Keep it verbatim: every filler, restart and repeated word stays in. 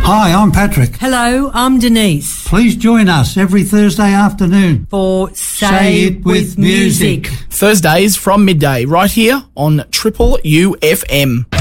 Hi, I'm Patrick. Hello, I'm Denise. Please join us every Thursday afternoon For Say, Say It With Music. Thursdays from midday, right here on Triple U F M.